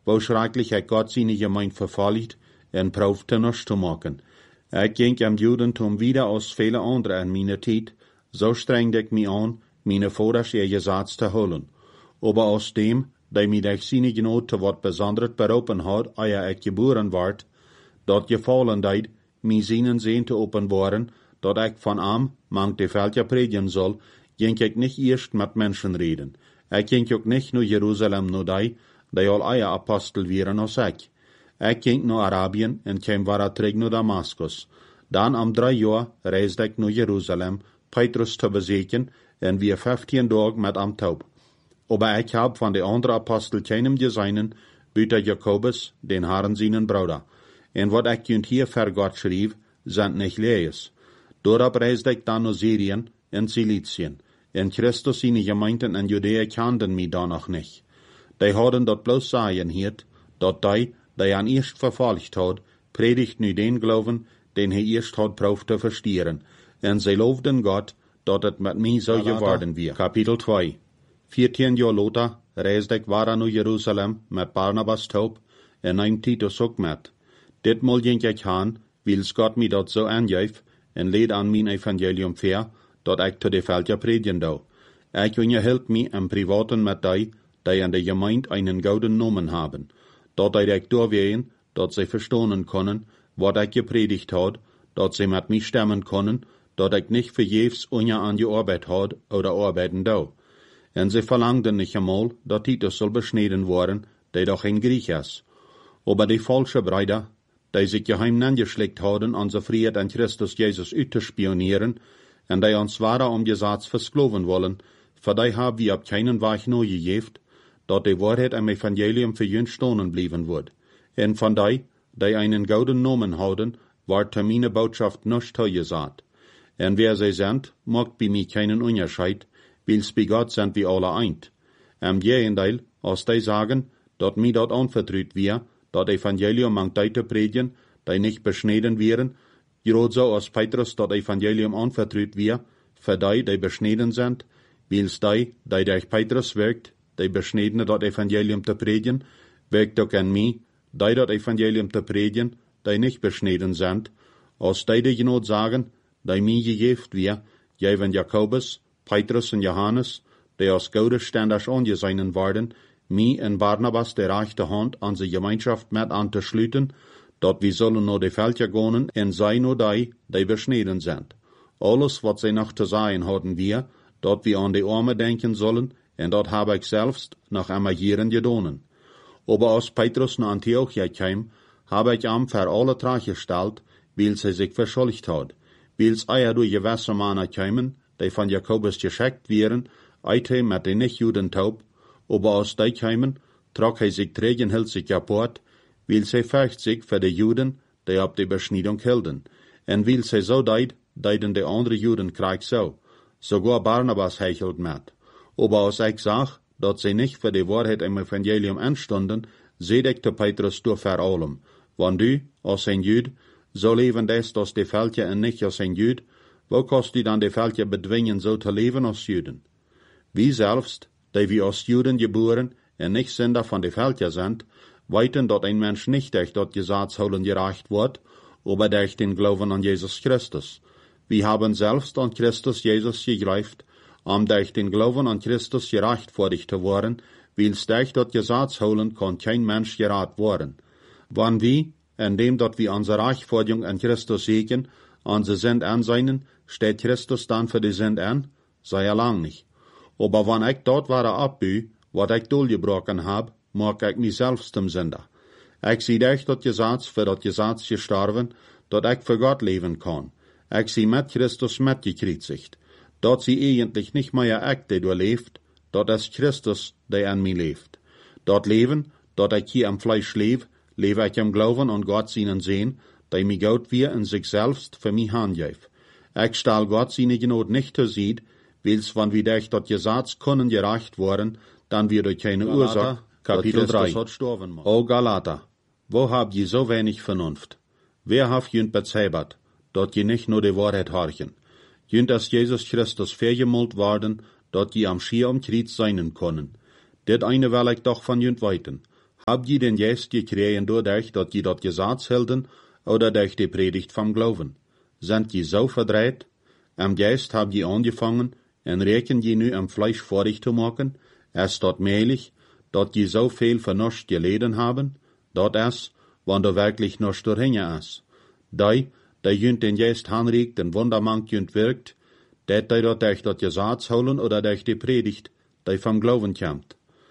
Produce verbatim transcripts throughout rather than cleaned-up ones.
wo schrecklich ik Gott seine Gemeinde verfolgt en proefte nos te maken. Ik ging am Judentum wieder als viele andere in meiner Tijd, so strengde ik mich an, meine Vaters ihr Gesetz zu holen. Aber aus dem, der mir durch seine Gnade zu wat besonders berufen hat, ehe ich geboren ward, dort gefallen deid, mir seinen Sehen zu offenbaren, dort ich von am, mang de Felder predigen soll, ging ich nicht erst mit Menschen reden. Ich ging auch nicht nur Jerusalem nur dei, die all eie Apostel wären als ich. Ich ging nur Arabien und kam war terug naar Damaskus. Dann am drei Jahr reisde ich naar Jerusalem, Petrus zu besuchen, und wir fünfzehn Tage mit am Taub. Aber ich hab von den anderen Apostel keinem gesehen, büter Jakobus, den Herrn seinen Bruder. Und wat ich junt hier für Gott schrieb, sind nicht lees. Dorab reisde ich dann nach Syrien und Silizien. In Christus seine Gemeinden in Judäa kannten mich da noch nicht. Die hadden dort bloß sagen hiert, dort die, die an erst verfolgt hat, predigt nu den Glauben, den er erst hat proeft zu verstehen. Und sie loofden Gott, dat het mit mir so geworden wird. Kapitel zwei. vierzehn Jahre later reisde ich weiter nach Jerusalem mit Barnabas Taub und nahm Titus auch mit. Ditmal ging ich hin, weils Gott mir dort so angeif und lädt an mein Evangelium fair, dat ich zu de Felder predigen dau. Ich unterhielt mich im Privaten mit die, die in der Gemeinde einen guten Namen haben, dat ich durchwehen, dat sie verstehen können, wat ich gepredigt hat, dat sie mit mir stemmen können, dat ich nicht verjefs unja an die Arbeit hat oder arbeiten dau. Und sie verlangten nicht einmal, dat Titus soll beschnitten worden, der doch ein Griech ist. Aber die falsche Brüder, die sich geheim angeschickt haben, unser Fried an Christus Jesus auszuspionieren, und die uns wahrer um Gesetz versklaven wollen, für die haben wir ab keinen Weg neu gegeben, dat die Wahrheit am Evangelium für jüngst stonen blieben wird. Und von die, die einen guten Namen haben, ward meine Botschaft nicht gesagt. Und wer sie sind, mag bei mir keinen Unterschied, weils bei Gott sind wir alle eint. Am Gegenteil, als die sagen, dat mir dort anvertraut wir, dat Evangelium mang die zu predigen, die nicht beschnitten wären, gerade so als Petrus dat Evangelium anvertraut wir, für die, die beschnitten sind, weils die, die durch Petrus wirkt, die beschnittene dat Evangelium zu predigen, wirkt auch an mich, die dat Evangelium zu predigen, die nicht beschnitten sind, als die, die genau sagen, die mir gegeben wir, jeven Jakobus, Petrus und Johannes, die aus gute Ständers angesehen werden, mir und Barnabas der rechte Hand an die Gemeinschaft mit anzuschließen, dat wir sollen nur die Felder gehen und sei nur die, die beschnitten sind. Alles, was sie noch zu sagen hatten wir, dat wir an die Arme denken sollen, und dat habe ich selbst nach einmal hierin gedonen. Aber als Petrus nach Antiochia kam, habe ich ihm für alle Trage gestellt, weil sie sich verschuldigt hat, weils eier durch gewisse Männer kamen, die von Jakobus geschickt wären, eite mit den Nicht-Juden taub, aber als die kamen, trug er sich trägen hielt sich kaputt, weil sie fürcht sich für die Juden, die ab die Beschneidung hielten. Und weil sie so deid, deiden die anderen Juden Krieg so. Sogar Barnabas hechelt mit. Aber als ich sag, dass sie nicht für die Wahrheit im Evangelium anstunden, seh ich zu Petrus durch vor allem. Wenn du, als ein Jüd, so leben des, dass die Felder und nicht als ein Jüd, wo kannst du dann die Felder bedwingen, so zu leben als Juden? Wie selbst, die wir als Juden geboren und nicht Sünder von die Felder sind, weiten, dass ein Mensch nicht durch das Gesetz holen gerecht wird, aber durch den Glauben an Jesus Christus. Wir haben selbst an Christus Jesus gegreift, um durch den Glauben an Christus gerechtfertigt zu werden, weils durch das Gesetz holen kann kein Mensch gerat werden. Wann wir, indem dat wir unsere Rechtfertigung an Christus sehen, unsere Sünd ansehen, steht Christus dann für die Sünd an? Sei er lang nicht. Aber wenn ich dort war abbü, wat ich durchgebrochen hab, mag ich mich selbst zum Sünder. Ich sehe durch das Gesetz für das Gesetz gestorben, dat ich für Gott leben kann. Ich sehe mit Christus mitgekreuzigt. Dort sie eigentlich nicht mehr ich, der lebt, dort ist Christus, der an mir lebt. Dort leben, dort ich hier am Fleisch lebe, lebe ich im Glauben an Gott seinen Sehen, der mir Gott wir in sich selbst für mich handgeif. Ich stelle Gott seine Gnade nicht zu sieht, weils wenn wir durch das Gesetz können gerecht worden, dann wir durch keine Galater, Ursache. Kapitel drei. O Galater, wo habt ihr so wenig Vernunft? Wer haft jünd bezeibert, dort je nicht nur die Wahrheit horchen? Jünd dass Jesus Christus vergemult worden, dort je am Schier am Krieg seinen können. Dit eine will ich doch von jünd weiten. Habt ihr den Geist gekregen dadurch, dass ihr das Gesetz hielten, oder durch die Predigt vom Glauben? Sind ihr so verdreht? Am Geist habt ihr angefangen, und rechnen ihr nu am Fleisch vorig zu machen? Es dort möglich, dass ihr so viel Vernunft geleden haben? Dort es, wann du wirklich noch durchhängen ist. Die, die jünt den Geist hanregt und wundermank jünt wirkt, dat die dort durch das Gesetz holen oder durch die Predigt, die vom Glauben kommt.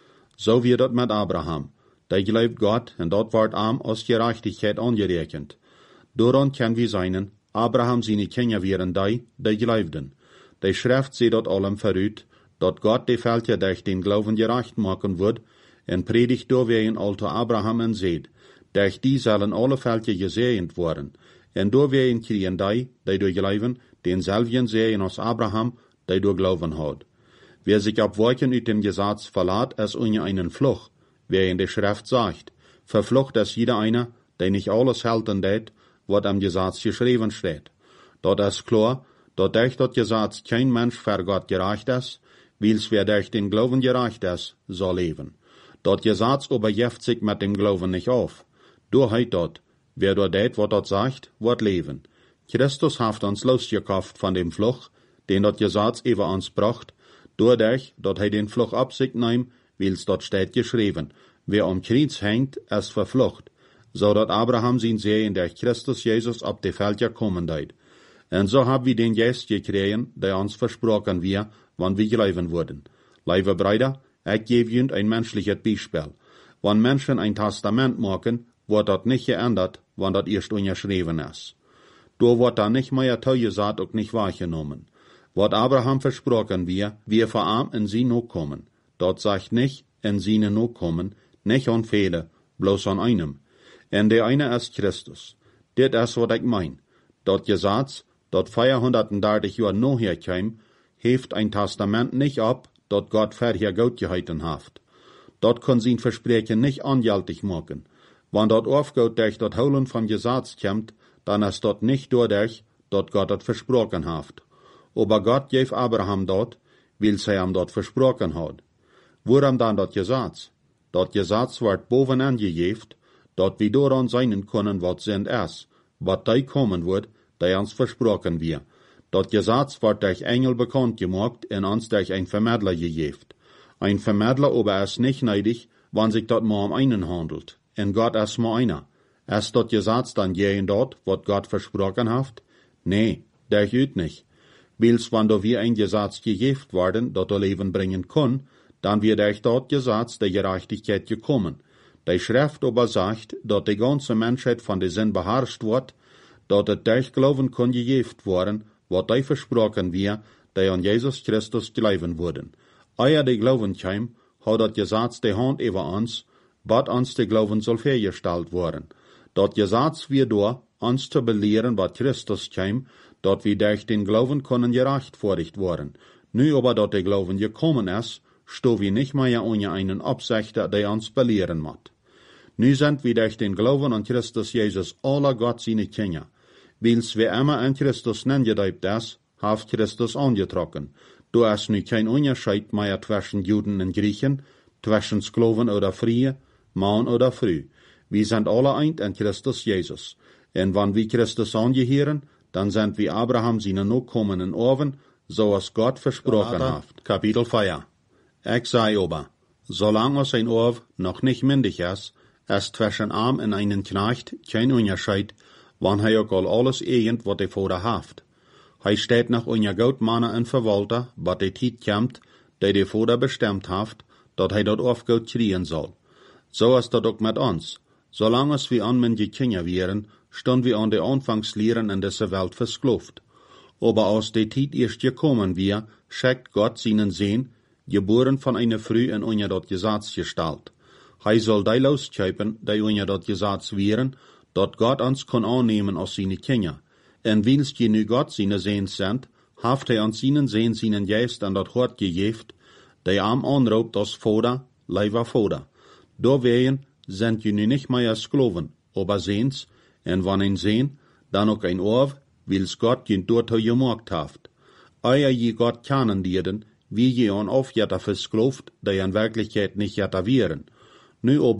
So wie dat mit Abraham. Der glaubt Gott, und dort ward arm aus Gerechtigkeit angerechnet. Daran kann wir seinen, Abraham seine Kinder wären die, die glaubten. Die Schrift sieht dort allem verrüht, dat Gott die Völker durch den Glauben gerecht machen wird, und predigt da wegen alter Abraham und seht, durch die sollen alle Völker gesegnet worden, und da wegen kriegen die, die durch Glauben, denselben Segen aus Abraham, die durch Glauben hat. Wer sich ab Wolken ut dem Gesetz verlässt, ist ohne einen Fluch, wer in der Schrift sagt, verflucht ist jeder einer, der nicht alles halten tät, was am Gesetz geschrieben steht. Dort ist klar, dass durch das Gesetz kein Mensch vor Gott gerecht ist, weil's wer durch den Glauben gerecht ist, soll leben. Das Gesetz aber jeft sich mit dem Glauben nicht auf. Du heit dort, wer dort tät, was dort sagt, wird leben. Christus hat uns losgekauft von dem Fluch, den das Gesetz über uns bracht, dadurch, dass er den Fluch ab sich nahm, weil's dort steht geschrieben, wer am Kreuz hängt, ist verflucht, so dat Abraham sein Segen durch Christus Jesus ab die Völker kommen deit. Und so haben wir den Geist gekriegen, der uns versprochen wir, wann wir glauben wurden. Liebe Brüder, ich gebe Ihnen ein menschliches Beispiel. Wenn Menschen ein Testament machen, wird das nicht geändert, wann das erst unterschrieben ist. Da wird da nicht mehr zugesagt und nicht wahrgenommen. Was Abraham versprochen wir, wir vor arm in sie noch kommen. Dort sagt nicht, in sie noch kommen, nicht an viele, bloß an einem. Und der eine ist Christus. Das ist, was ich mein. Das Gesetz, das vierhundertdreißig Jahre nachher kam, hebt ein Testament nicht ab, das Gott vorher Gott gehalten hat. Dort kann sein Versprechen nicht angültig machen. Wenn dort aufgeht durch das Holen vom Gesetz kommt, dann ist dort nicht dadurch, dass Gott das versprochen hat. Aber Gott gab Abraham dort, weil er ihm dort versprochen hat. Woran dann das Gesetz? Das Gesetz wird boven angegeben, dat wir daran sein können, was sind es, was da kommen wird, da uns versprochen wird. Das Gesetz wird durch Engel bekannt gemacht und uns durch ein Vermittler gegeben. Ein Vermittler aber ist nicht neidig, wenn sich das mal um einen handelt. Und Gott ist mal einer. Ist das Gesetz dann gehen dort, was Gott versprochen hat? Nee, der geht nicht. Weil's, wenn da wir ein Gesetz gegeben werden, das er Leben bringen kann, dann wird durch das Gesetz der Gerechtigkeit gekommen. Die Schrift aber sagt, dass die ganze Menschheit von der Sinn beherrscht wird, dass es durch Glauben kann gegeben worden, was die versprochen wir, die an Jesus Christus glauben wurden. Ehe die Glauben kam, hat das Gesetz die Hand über uns, was uns der Glauben soll hergestellt worden. Das Gesetz wird da, uns zu belehren, was Christus kam, dass wir durch den Glauben können gerechtfertigt worden. Nu aber, dass der Glauben gekommen ist, sto wir nicht mehr ohne einen Absichter, der uns belehren macht. Nu sind wir durch den Glauben an Christus Jesus aller Gott seine Kinder. Weil's wir immer an Christus nennengedeibt ist, hat Christus angetrocken. Du hast nu kein Unterschied mehr zwischen Juden und Griechen, zwischen Sklaven oder Frie, Mann oder Frau. Wir sind alle eint an Christus Jesus. Und wenn wir Christus angehören, dann sind wir Abraham seine nachkommenden Orven, so als Gott versprochen hat. Kapitel vier. Ich sei aber, solange es ein Orv noch nicht mündig ist, ist zwischen arm und einen Knecht kein Unterschied, wann er auch alles irgend, was er vorher haft. Er steht noch unter Gottmanner und Verwalter, was die Zeit kommt, der der vorher bestimmt haft, dass er dort aufgeht kriegen soll. So ist das auch mit uns. Solange es wir anmündige Kinder wären, stund wir an der Anfangslehren in dieser Welt versklavt. Aber aus der Zeit erst gekommen wir, schickt Gott seinen Sehn, geboren von einer Frau in unter das Gesetz gestellt. Er soll die loskäupen, die unter das Gesetz wären, dat Gott uns kann annehmen als seine Kinder. Und weil's je nu Gott seine Sehn sind, haft er uns seinen Sehn seinen Geist an dat Hort gegeben, der am anraubt als Vater, leiber Vater. Da wehen sind je nu nicht mehr Sklaven, aber Sehns, und wann ein Sehn, dann auch ein Orv, weil's Gott je dort gemacht haft. Euer je Gott kennen dieden, wie je an Aufjetter versklavt, der in Wirklichkeit nicht jetter wären. Nu aber,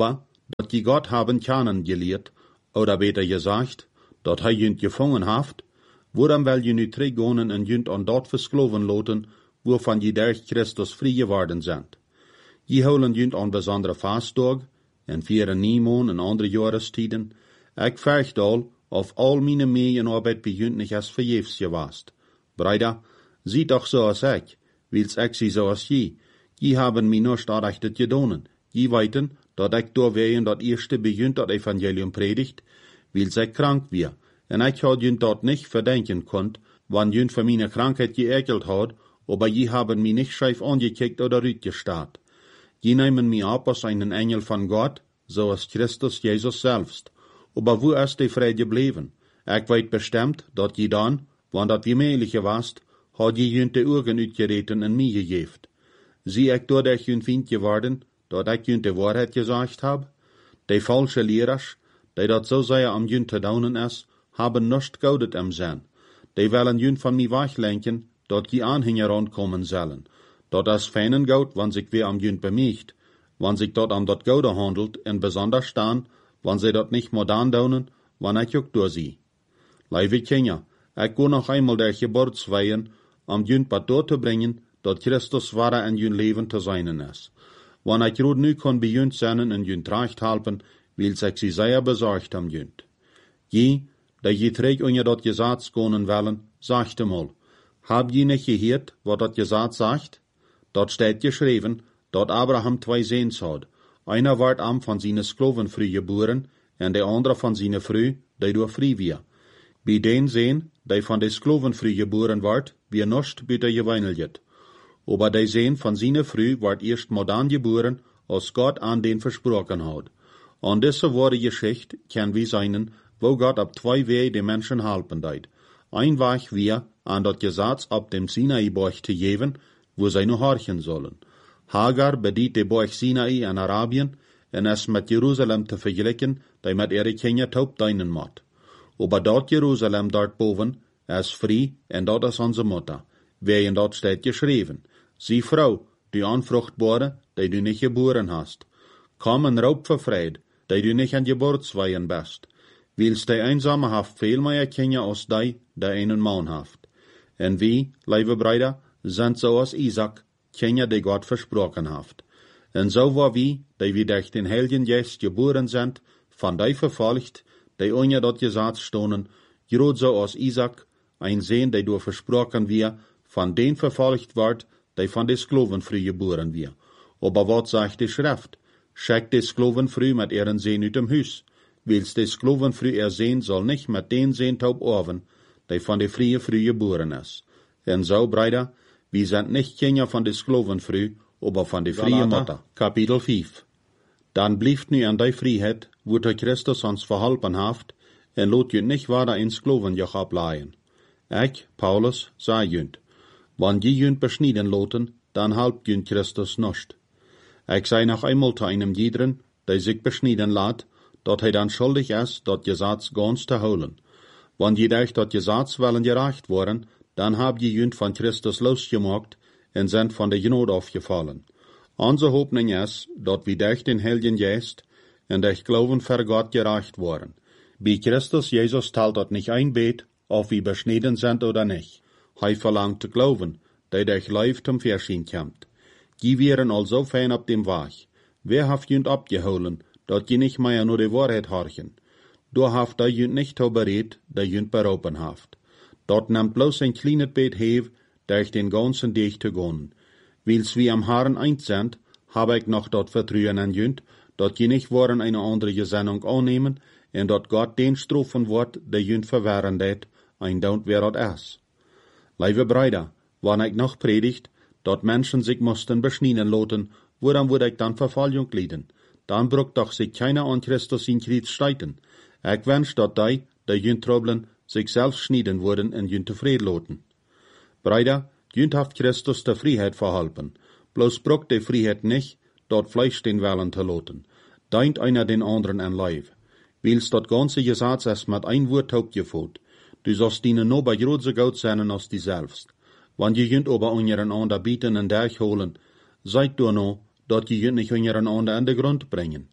dat je Gott haben kennengelernt, oder beter gesagt, dat hij jünt gefangen haft, waarom wil je nu teruggaan en jünt aan dat versloven loten, waarvan je durch Christus vrij geworden zijn? Je houden jünt aan bijzondere vastdag, en vieren Niemon en andere jahrestiden. Ik vergt al, of al mijn medienarbeid bij jünt niet als vergeefs geweest. Bruder, zie toch zoals ik, wils ik zie zoals je. Je hebben mij niet aardig gedaan. Je weten, dat ik door wegen dat eerste bij jünt dat evangelium predigt, wils ik krank weer. En ik had jünt dat niet verdenken kunt, wanneer jünt van mijn krankheid geekeld had, aber je hebben mij niet scheef angekickt oder uitgestaat. Je nemen mij op als einen Engel van Gott, zoals Christus Jezus selbst. Aber wo ist die vrij gebleven? Ik weet bestemd, dat je dan, want dat wie meelige was, had je jünt de ogen uitgereten en mij gegeven. Zie ik door dat jünt vriend geworden, dat ik jünt de waarheid gezegd heb? Die falsche leeraars, die dat zo zeer am jünt te daunen is, hebben nichts goudet am zijn. Die willen jünt van mij weglenken, dat je aanhänger aankomen zullen. Dat is feinen goud, wanneer zich weer am jünt bemeegt, wanneer zich dat am dat goude handelt, en besonders staan, wanneer zij dat niet modern daunen, wanneer ik ook doorzie. Lieve Kinder, ik go nog eenmaal der Geburtsweihen, om jünt wat door te brengen, dat Christus ware in jünt leven te zijn is. Wanneer ik rood nu kon bij jünt zijn en jünt recht helpen, wils ik sie zeer bezorgd am jünt. Je, dat je terug onder dat gezat konen willen, zegt mal, hab je niet gehoord wat dat gezat zegt? Dat staat geschreven, dat Abraham twee zoons had. Einer werd am van zijn skloven vrij geboren, en de andere van zijn vrouw, die door vrij weer. Bij den zoon, die van de skloven vrij geboren werd, weer nichts bitter geweinelt. Aber de zoon van zijn vrouw werd eerst modern geboren, als Gott aan den versproken had. An deze ware Geschichte kan we zijn, wo Gott op twee wegen de mensen helpen deed. Ein Weg weer aan dat gezats op dem Sinai-Berg te geven, wo zij nu horchen sollen. Hagar bedient de Berg Sinai in Arabien en is met Jeruzalem te vergelijken, die met ihre Kinder taub dienen moet. Aber dat Jeruzalem daarboven is vrij en dat is onze Mutter. Wegen dat staat geschreven. Sie Frau, die Unfruchtbare, die du nicht geboren hast. Komm en raub verfreid, die du nicht an Geburtsweihen bist. Wils die Einsame haft veel mehr Kinder als die, die einen Mann haft. En wie, lieve Brüder, sind so als Isaac, Kinder, die Gott versprochen haft. En so war wie, die wir durch den Heiligen Geist geboren sind, von die verfolgt, die ohne dat Gesetz stonen, grad so als Isaac, ein Sohn, der durch versprochen wir, von den verfolgt wird, die von des Skloven früh geboren wir. Aber wat sagt die Schrift? Schickt des Skloven früh mit ihren Sehn uit dem Hus. Wils des Skloven früh er Sehn soll nicht mit den Sehn taub orven, die von der Frie früh geboren ist. En so, Brüder, wir sind nicht Kinder von des Skloven früh, aber von der Frie Mutter. Kapitel fünf. Dann blieft nu an die Freiheit, wo der Christus uns verholpen haft, en lot jünt nicht weiter in Sklovenjoch ableihen. Ich, Paulus, sei jünt. Wann je jünt beschnieden loten, dann halbt jünt Christus nicht. Ich sei noch einmal zu einem jederen, der sich beschnieden lässt, dat hij dann schuldig ist, dat Gesetz ganz zu holen. Wann je durch dat Gesetz wollen gerecht worden, dann hab je jünt von Christus losgemacht und sind von der Gnade aufgefallen. Unsere Hoffnung ist, dat wir durch den Heiligen Geist und durch Glauben für Gott gerecht worden. Bei Christus Jesus teilt dat nicht ein Bet, ob wir beschnitten sind oder nicht. Hij verlangt zu glauben, der durch Leib zum Verschien kommt. Die wären also fein auf dem Weg. Wer haft jünt abgeholen, dat je nicht mehr nur die Wahrheit horchen. Du haft der jünt nicht so berät, der jünt berauben haft. Dort nimmt bloß ein kleines Bet hev, durch den ganzen Weg zu gehen. Wils wir am Herrn eins sind, habe ich noch dort Vertrauen an jünt, dat je nicht waren eine andere Gesinnung annehmen, en dat Gott den strafen wird, der jünt verwehren det, ein daunt wer dat is. Lieve Brüder, wann ich noch predigt, dat Menschen sich mussten beschnieden loten, woran würde ich dann Verfolgung leiden? Dann brucht doch sich keiner an Christus in Krieg streiten. Ich wünsch, dat die, die jünt troblen, sich selbst schnieden wurden en jünt Fried loten. Brüder, jünt haft Christus der Freiheit verholpen. Bloß brucht die Freiheit nicht, dort Fleisch den Wellen zu loten. Deint einer den anderen an Leib. Wils dat ganze Gesetz ist mit ein Wort hauptgeführt. Du sollst dienen nur bei große Gott sein als die selbst. Wann je jünt aber unseren ander bieten en derch holen, seid du no, dat je jünt nicht unseren ander an den Grund bringen.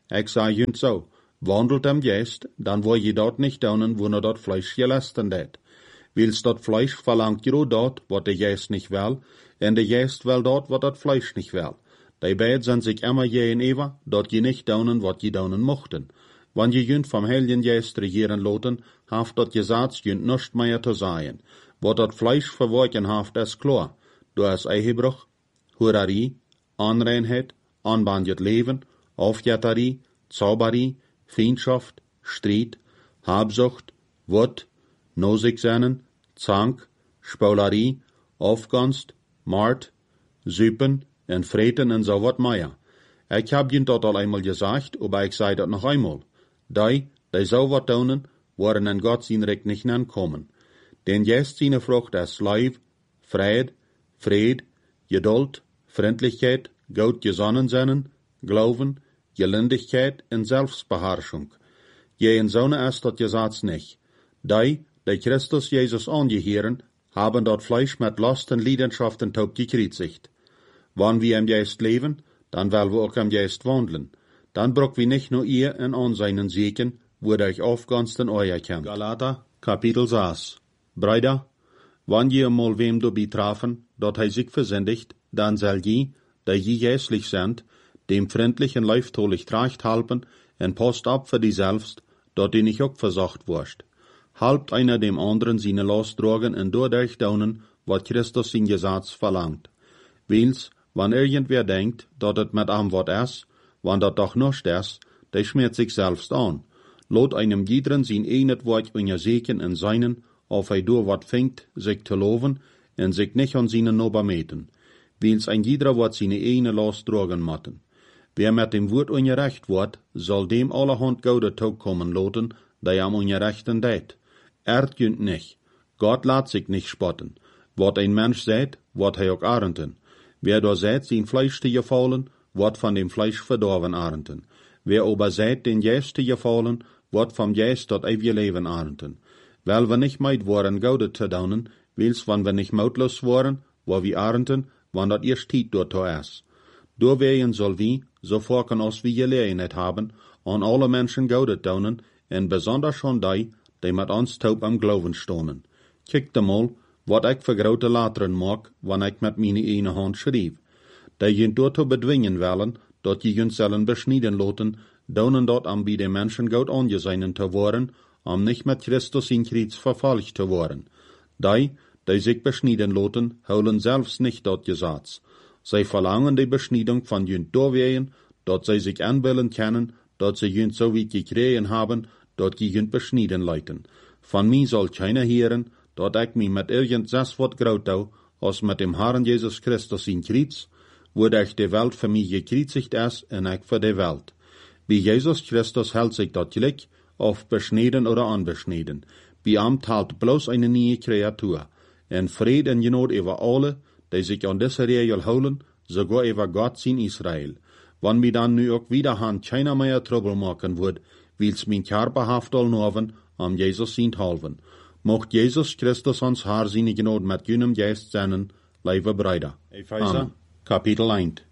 Ik zei junt zo, wandelt am Geest, dan wil je dat niet doen, wo nur dat Fleisch gelasten dat. Wils dat Fleisch verlangt je dat, wat de Geest nicht will, en de Geest will dat, wat dat Fleisch nicht will. Die beiden sind sich immer je en ever, dat je nicht doen, wat je doen mochten. Wann je junt vom Heiligen Geist regieren loten, haft dat Gesetz junt nicht mehr zu sein. Wat dat Fleisch verworken haft, ist klar. Du hast Ehebruch, Hurerie, Anreinheit, anbandet Leben, Aufjäterie, Zauberie, Feindschaft, Streit, Habsucht, Wut, Nosigsennen, Zank, Spaulerie, Aufgunst, Mord, Süpen en Vreten en so wat mehr. Ich hab jint dat al einmal gesagt, aber ich sei dat noch einmal. Die, die so wat tun, worden in Gott sein Recht nicht ankommen. Denn jetzt seine Frucht ist Liebe, Fried, Fried, Geduld, Freundlichkeit, gut Gesonnensennen, Glauben, Gelindigkeit und Selbstbeherrschung. Je in Sonne ist dat Gesetz nicht. Die, die Christus Jesus angehören, haben dat Fleisch mit Lust und Leidenschaften taub gekreuzigt. Wann wir im Geist leben, dann wollen wir auch im Geist wandeln. Dann braucht wir nicht nur ihr in Anseinen siegen, wodurch aufganst in euer kennt. Galater, Kapitel sechs. Brüder, wann je mal wem du betrafen, dort hij sich versündigt, dann soll je, da je jässlich sind, dem freundlichen Leiftolich tracht halten, en post ab für die selbst, dort die nicht auch versacht wurscht. Halbt einer dem anderen seine Last tragen und dadurch daunen, wat Christus sein Gesetz verlangt. Wils, wann irgendwer denkt, dat het mit am wat is, wann dat doch nicht is, der schmiert sich selbst an. Lot einem jederen sein einet Wort unterseken in seinen, auf er durch wat fängt, sich zu loben, en sich nicht an seinen Nobermeten. Wils ein jeder wat seine eine Last tragen matten. Wer mit dem Wort ungerecht wird, soll dem allerhand Gaude Tag kommen loten, der am Ungerechten deit. Erd jünt nicht. Gott lässt sich nicht spotten. Wat ein Mensch sät, wird er auch ernten. Wer da sät, sein Fleisch zu gefallen, wird von dem Fleisch verdorben ernten. Wer aber sät, den Geist zu gefallen, wird vom Geist dort ewige Leben ernten. Weil wir nicht meid waren, Gaude zu daunen, wils, wann wir nicht mautlos waren, wo wir ernten, wann dat erst Tiet dort ist. Doorwegen soll wie, so vorken als wir Gelegenheit haben, an alle Menschen Gaude daunen, en besonders schon die, die mit uns taub am Glauben stonen. Kijkt mal, wat ik für grote Lateren mag, wann ik mit meine eine Hand schrieb. Die jünt dort zu bedwingen wollen, dat je jünt sollen beschnieden loten, daunen dort am bei den Menschen Gaut angeseinen zu worden, am nicht mit Christus in Kreuz verfolgt zu worden. Die, die sich beschnieden loten, holen selbst nicht dort Gesetz. Sie verlangen die Beschniedung von jünt doorwehen, dat sie sich anbilden können, dat sie jünt so wie gekriegen haben, dat die jünt beschnieden leiten. Von mir soll keiner hören, dat ich mich mit irgendwas wat graut hau, als mit dem Herrn Jesus Christus in Kreuz, wodurch die Welt für mich gekreuzigt ist, und ich für die Welt. Wie Jesus Christus hält sich dat gleich, auf beschneden oder unbeschneden. Bei ihm talt bloß eine neue Kreatur. En Friede und Genot über alle, die sich an diese Regel holen, sogar über Gott sein Israel. Wann mir dann nu auch wieder han keiner mehr Trouble machen wird, wils mein Körper haft all noven, am Jesus sind halven. Mocht Jesus Christus ans Haar seine Genot mit jenem Geist seinen, liebe Brüder. Epheser, Kapitel eins.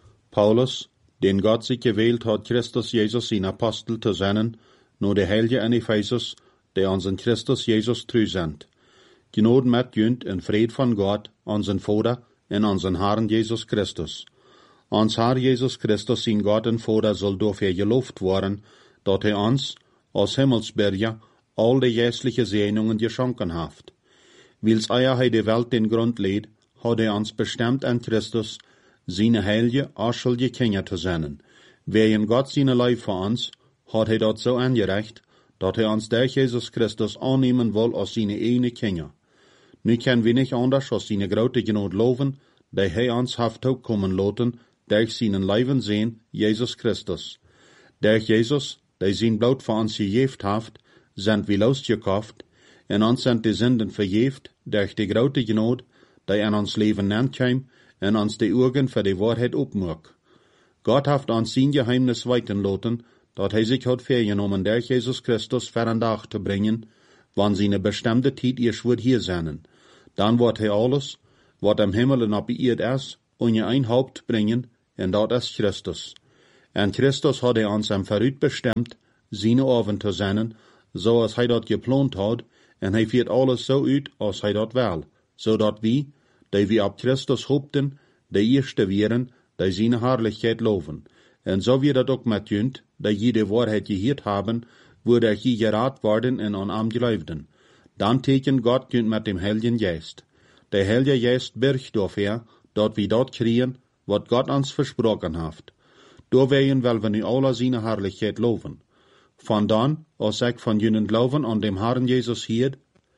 Paulus, den Gott sich gewählt hat, Christus Jesus sein Apostel zu sein, nur der Heilige in Ephesus, der unseren Christus Jesus treu sind. Genot mit jünt en Fried von Gott, unseren Vater, en unseren Herrn Jesus Christus. Ons Herr Jesus Christus, sein Gott und Vater, soll dafür gelobt worden, dat er uns, als Himmelsbürger, all die geistliche Segnungen geschenken haft. Wils eier he die Welt den Grund lädt, hat er uns bestimmt an Christus, seine heilige, aschuldige Kinder zu sein. Wer in Gott seine Leib für uns, hat er dort so angerecht, dat er uns durch Jesus Christus annehmen will als seine eigene Kinder. Nu können wir nicht anders als seine grote Genot loven, die er uns haft auch kommen lassen, durch seinen Leiben sehen, Jesus Christus. Durch Jesus, der sein Blut für uns gejeft haft, sind wir losgekauft, en uns sind die Sünden verjeft, durch die grote Genot, die an uns Leben nennt kam, en uns die Augen für die Wahrheit opmurk. Gott haft uns sein Geheimnis weiten lassen, dat hij sich hat vergenommen, durch Jesus Christus für ein Tag zu bringen, wann seine bestimmte Zeit ihr wird hier sein. Dann wird er alles, wat am Himmel und auf die Erde ist, unter ein Haupt bringen, und dat ist Christus. En Christus had hij ons hem vooruit bestemd, zijn oven te zenden, zoals hij dat gepland had, en hij viert alles zo uit als hij dat wil, zodat wie, die we op Christus hoopten, de eerste wieren, die zijn herrlichkeit loven. En zo wie dat ook met junt, die je de waarheid gehoord hebben, wurde je geraad worden en aan hem geloofden. Dan teken God junt met dem Heiligen Geest. De Heilige Geest birgt dafür, dat we dat kriegen, wat God ons versprochen heeft. Doorwegen wil we nu alle zijn herrlichkeit loven. Van dan, als ik van jullie geloven aan dem Herrn Jesus hierd,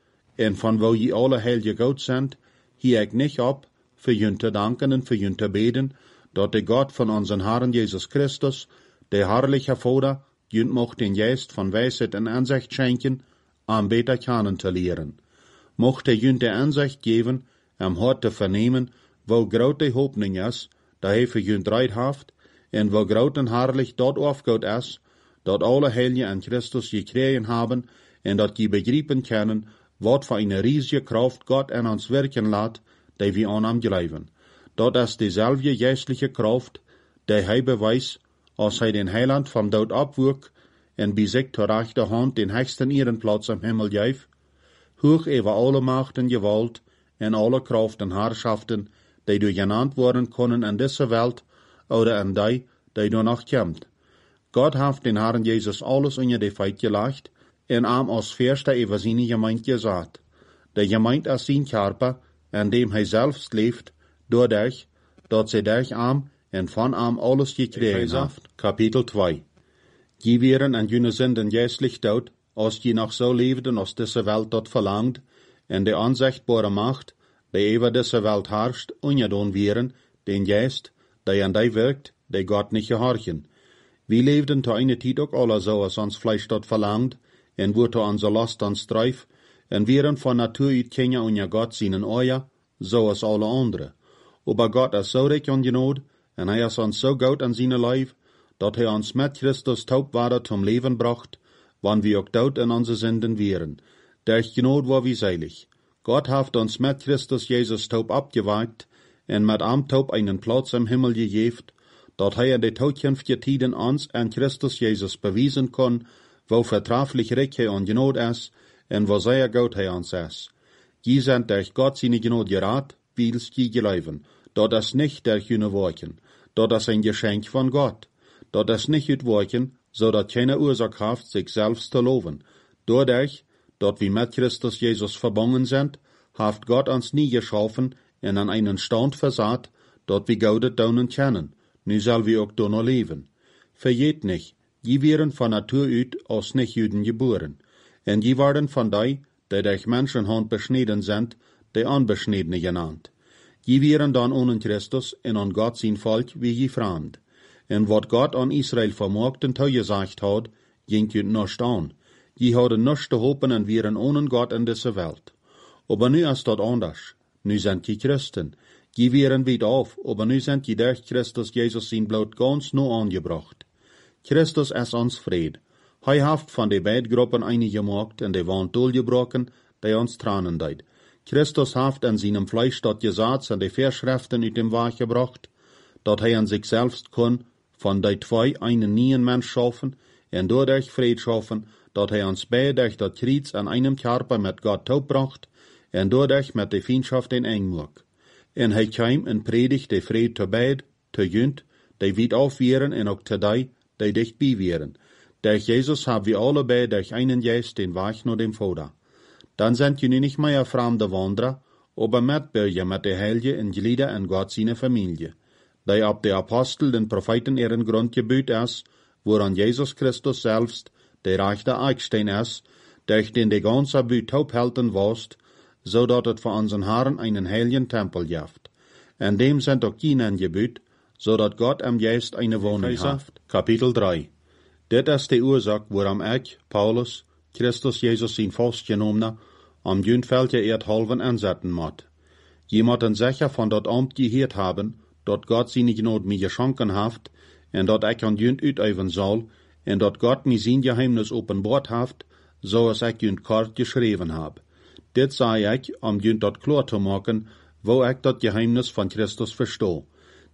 en van wo je alle heilige God zijn, hier ik niet op, voor jullie te danken en voor jullie te beden, dat de God van onze Herrn Jesus Christus, de herrliche Vader, jullie mocht den Geest van wijsheid en inzicht schenken, om beter kennen te leren. Mocht hij jullie de inzicht geven, om hart te vernemen, wo groot de hoopning is, dat hij voor jullie draait heeft, en wo groot en herrlich dat afgoed is, dat alle heiligen in Christus gekregen hebben, en dat je begrijpen kunnen, wat voor een riesige kracht God in ons werken laat, die we aan hem geloven. Dat is dezelfde geestliche kracht, die hij bewijst, als hij den Heiland van dood opwoek, en bij zich ter rechterhand den höchsten Ehrenplatz im Himmel geeft, hoog over alle Macht en Gewalt, en alle Kraft en Herrschaften, die door genannt worden kunnen in deze Welt, oder in die, die door nog komt. God heeft den Herrn Jesus alles onder de feit gelegd, en hem als verste over zijn gemeente gezet. De gemeente is zijn Körper, in dem hij zelfs leeft, doordat, dat zij durch hem en van hem alles gekregen heeft. Kapitel twee. Je wären en jullie zinden geestlich dood, als je nog zo leefden als deze Welt dat verlangt, en de onzichtbare Macht, die over deze Welt herrscht, ongedaan wären, den Geest, die aan die werkt, die God niet gehorchen. We leefden te eine tijd ook alle zo als ons Fleisch dat verlangt, en wurde onze last ons strijf, en wären van natuur uit keine onder God zijn oja, zo als alle anderen. Aber God is zo rijk aan genood, en hij is ons zo goed aan zijn lijf, dat hij ons met Christus taubwaarde zum Leben bracht, wann wir auch dood in onze zinden wären. Durch genood war wir seilig. Gott heeft ons met Christus Jesus taub abgewagt, en met am taub einen Platz im Himmel gegeben, dat hij in de toekomstige tijden ons en Christus Jesus bewijzen kon, wo vertrefflich rijk hij aan genood is, en wo zeer goed hij ons is. Je zijn durch God zijn genood geraad, wils je geloven. Dat is nicht durch jullie werken. Dat is een geschenk van God. Dat is nicht uit werken, zodat keine Ursache heeft zich zelfs te loven. Doordat, dat we met Christus Jesus verbunden sind, heeft God ons nie geschaffen en an einen Stand verzat, dat we Gaudet daunen kennen. Nu zal we ook donner leven. Vergeet nicht, je wären von Natur uit als nicht-Juden geboren. En je waren van die, die durch Menschenhand beschneden sind, die Unbeschnedene genannt. Je wären dan ohne Christus en an Gott sein Volk wie je fremd. En wat God an Israel vermocht en toegesagt had, ging je nicht an. Je hadden nichts te hopen en wären ohne Gott in deze Welt. Aber nu is dat anders. Nu sind je Christen. Je wären weit auf, aber nu sind je durch Christus Jesus sein Blut ganz no angebracht. Christus is ons Fried. Hij heeft van de beide groepen eine gemacht en de wand doorgebroken, die ons tranen deed. Christus heeft in seinem Fleisch dat Gesetz en de Verschriften uit dem Weg gebracht, dat hij an sich selbst kon, van die twee einen neuen Mensch schaffen, en doordat Fried schaffen, dat hij ons beide durch dat Kreuz an einem Körper mit Gott taub bracht, en doordat met de Feindschaft in eng maak. En hij kwam en predigt de Fried te beid, te junt, die weit auf wären en ook te die, die dichtbij wären. Durch Jesus haben wir alle beide durch einen Geist den Weg nach dem Vater. Dann sind je nu nicht mehr fremde Wanderer, aber Mitbürger mit der Heilige in Glieder in Gott seine Familie, die ab der Apostel den Propheten ihren Grund gebüht ist, woran Jesus Christus selbst der rechte Eckstein ist, durch den die ganze Büt taubhalten warst, so dat het für unseren Herrn einen heiligen Tempel gibt. In dem sind auch jenen gebüht, so dat Gott am Geist eine Wohnung hat. Kapitel drei. Dit is de oorzaak waarom ik, Paulus, Christus Jesus zijn vastgenomen, am Jüntveldje erdhalven inzetten moet. Je moet een zeker van dat ambt geheerd hebben, dat God zijn genood mij geschonken heeft, en dat ik aan Jünt uitoefenen zal, en dat God mij zijn geheimnis openbaard heeft, zoals ik Jünt kort geschreven heb. Dit zei ik, om Jünt dat klaar te maken, wo ik dat geheimnis van Christus verstoor.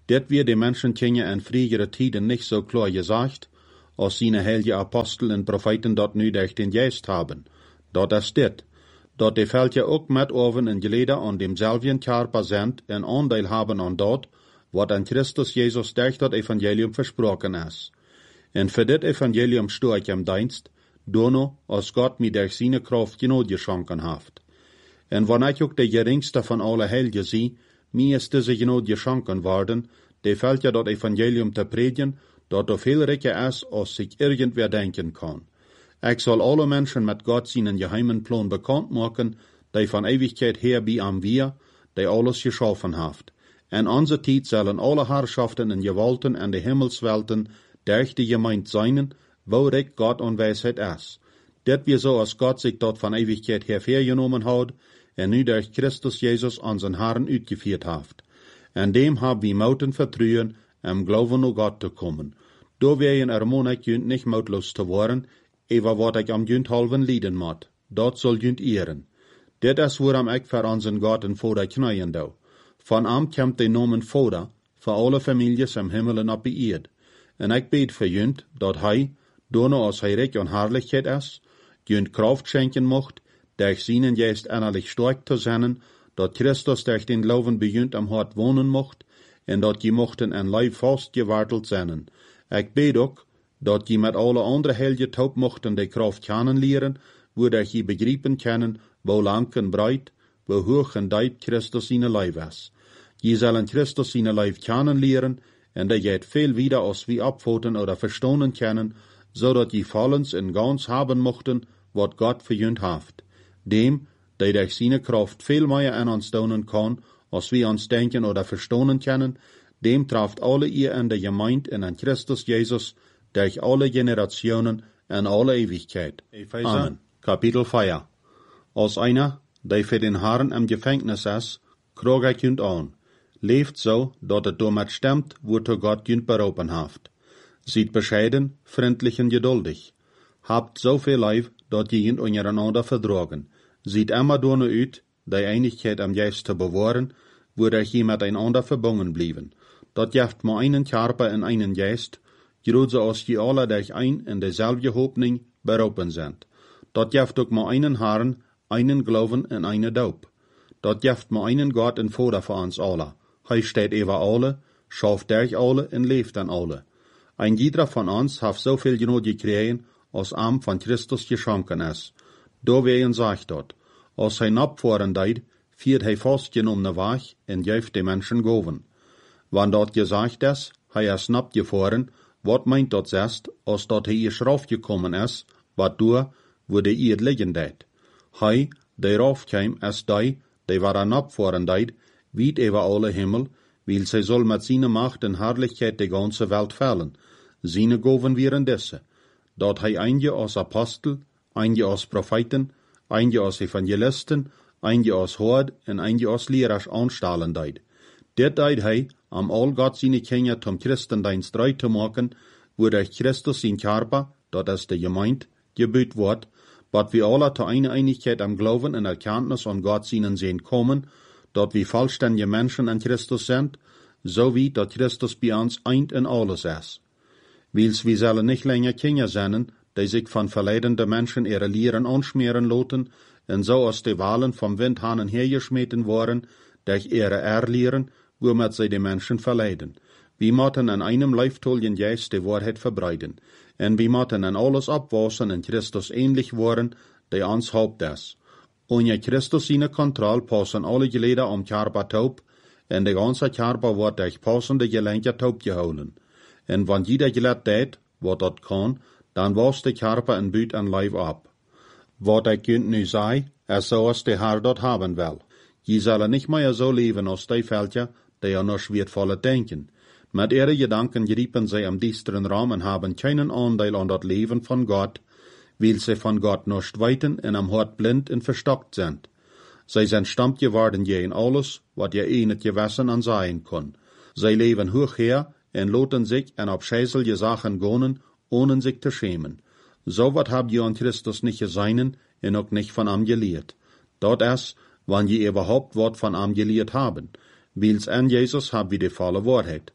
Det wir die Menschen kennen in früheren Tiden nicht so klar gesagt, als seine heilige Apostel und Propheten dort nu durch den Geist haben. Dort ist dit. Dort die fällt ja auch mit oven in geleden an demselben Körper sind en Anteil haben an dort, wat an Christus Jesus durch das Evangelium versprochen ist. En für dit Evangelium stoe ich im Dienst, dono, als Gott mir durch seine Kraft Gnade geschenken haft. En wann ich auch der geringste von alle Heiligen sie, mir ist diese Gnade geschenken worden, die fällt ja das Evangelium zu predigen, dort so viel reicher ist, als sich irgendwer denken kann. Ich soll alle Menschen mit Gott seinen geheimen Plan bekannt machen, die von Ewigkeit her bei am wir, die alles geschaffen haft. In unserer Zeit sollen alle Herrschaften und Gewalten in die Himmelswelten durch die Gemeinde sein, wo recht Gott und Weisheit ist. Das wir so, als Gott sich dort von Ewigkeit her vergenommen hat, und nu durch Christus Jesus unseren Herrn uitgeführt haft. En dem haben wir mouten vertrauen, im Glauben an Gott zu kommen. Da werden ermahne ich nicht mautlos zu worden, über wat ich am jünd halven lieden mat. Dat soll jünd ehren. Dit is woran ich für unseren Gott en Vater knien dau. Von am kommt der Namen Vater, für alle Families im Himmel und auf der Erde. En ich bete für jünd, dat hij, dono als hij reich und Herrlichkeit ist, jünd Kraft schenken mocht, durch seinen Geist innerlich stark zu sein, dat Christus durch den Glauben bei jünd am Hart wohnen mocht, en dat je mochten en Leib fast gewartelt sein. Ich bete auch, dat je met alle andere Heiligen taub mochten die Kraft kennenlernen, wodurch je begreipen können, wo lang en breit, wo hoch en diep Christus seine Leib ist. Je sollen Christus seine Leib kennenlernen, en der geht viel wieder als wie abfoten oder verstonen können, so dat je vollends in ganz haben mochten, wat Gott für jünd haft. Dem, der durch seine Kraft viel mehr an uns tun kann, als wir uns denken oder verstonen können, dem trifft alle ihr in der Gemeinde in Christus Jesus, durch alle Generationen in alle Ewigkeit. Epheser, Amen. Kapitel vier. Als einer, der für den Herrn im Gefängnis ist, krog ich jünd an. Lebt so, dat het damit stimmt, wozu Gott jünd berufen haft. Seid bescheiden, freundlich und geduldig. Habt so viel Leib, dat je jünd untereinander verdragen. Seid immer doorne uit, die Einigkeit am Geist zu bewahren, wodurch je miteinander verbunden blieben. Dat jeft maar einen Körper in einen Geist, groot als je alle durch ein in dezelfde Hoffnung berufen sind. Dat jeft ook maar einen Herrn, einen Glauben und eine Doop. Dat jeft maar einen Gott en Vater für uns alle. Hij steht über alle, schafft durch alle und lebt an alle. Ein jeder von uns hat so viel Gnade gekriegt, als am von Christus geschenken ist. Da werden sagt dort, als hij abfahren deed, viert hij vastgenommene Weg en geeft de Menschen Goven. Wann dort gesagt ist, hij is nap gefahren, wat meint dat zest, als dat hij is raufgekommen is, wat du, wo de ihr liggen deed. Hij, der raufkam, is die, der war an abfahren deed, wiet über alle Himmel, weil sie soll mit seiner Macht und Herrlichkeit die ganze Welt fällen. Seine Goven wären diese, dat hij einige als Apostel, einige als Propheten, einige als Evangelisten, einige als Hord und einige als Lehrers anstellen deed. Dit deed hij, am all Gott seine Kinder zum Christendienst treu zu machen, wodurch Christus sein Körper, dat is de Gemeinde, gebüht wird, wat wir alle zu einer Einigkeit am Glauben und Erkenntnis an Gott seinen Sehen kommen, dat wir vollständige Menschen an Christus sind, so wie dat Christus bei uns eint in alles ist. Wils wir sollen nicht länger Kinder sein, die sich von verleidenden Menschen ihre Lehren anschmieren lassen, und so aus die Wahlen vom Windhahnen hergeschmeten worden, durch ihre Erlehren, womit sie die Menschen verleiden. Wir mochten an einem leiftollen Geist die Wahrheit verbreiten, und wir mochten an alles abwaschen in Christus ähnlich worden, die uns Haupt ist. Ohne Christus seine Kontrolle passen alle Glieder am Körper taub, und der ganze Körper wird durch passende Gelenke taub gehouden. Und wenn jeder Glied tät, wat dat kann, dann was der Körper in Büt an Leib ab. Wat ich könnt nu sei, es so als der Herr dort haben will. Je sollen nicht mehr so leben als die Völker, die ja nur schwervolle denken. Mit ihren Gedanken griepen sie am düsteren Raum und haben keinen Anteil an das Leben von Gott, weil sie von Gott nicht weiten und am Hort blind und verstockt sind. Sie sind stammt geworden je in alles, was ihr eh nicht gewissen an sein kann. Sie leben hoch her und loten sich in abscheuliche Sachen gönnen, ohne sich zu schämen. So wat habt ihr an Christus nicht geseinen und auch nicht von ihm gelehrt. Dort ist, wann ihr überhaupt Wort von ihm gelehrt haben. Weil's an Jesus habt wir die volle Wahrheit.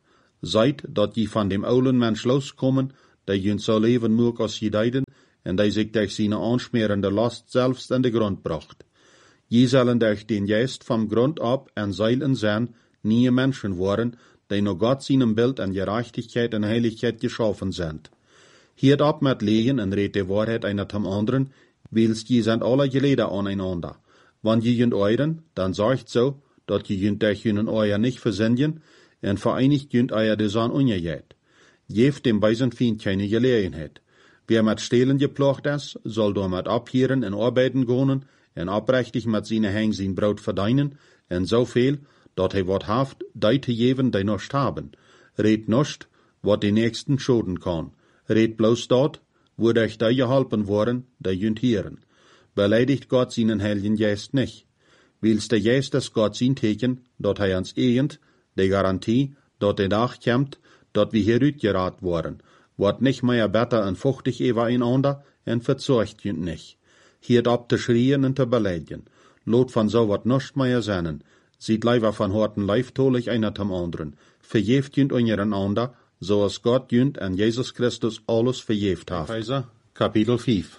Seid, dat je van dem oulen mens loskommen, dat je zo leven moet als je deiden, en dat zich durch seine aansmerende last selbst in de grond bracht. Je zullen durch den Geist vom Grund ab en Seilen sein, nieuwe Menschen worden, die nur Gott seinem Bild en Gerechtigkeit en Heiligkeit geschaffen sind. Hiert ab met legen en redt de Wahrheit einer zum anderen, wils je sind alle geleden aneinander. Wann je jünt euren, dann sagt so, dat je jünt durch jünen euer nicht versenden, en vereinigt jünt euer de Zahn ungejet. Geeft dem weisen Feind keine Gelegenheit. Wer mit Stehlen geplocht ist, soll damit abhieren en arbeiten gehen, en oprechtig mit seine Heng sein Brot verdienen, en so viel, dat hij wat haft, die te geven, die nicht haben. Red nicht, wat die Nächsten schoden kann. Red bloß dort, wodurch die geholpen worden, die jünt hieren. Beleidigt Gott seinen Heiligen Geist nicht. Wils der Geist des Gott sein Teken, dat hij ans egend, die Garantie, dat der Tag kommt, dat wir hier uitgeraad worden, wordt nicht mehr better en fuchtig über einander, en verzorgt jünt nicht. Hiert ab te schrien en te beleidigen. Lot van so wat nicht mehr seinen. Sieht leider van horten leiftolig einer zum anderen. Verjeft jünt untereinander, so als Gott jünt en Jesus Christus alles verjeft hat. Epheser, Kapitel fünf.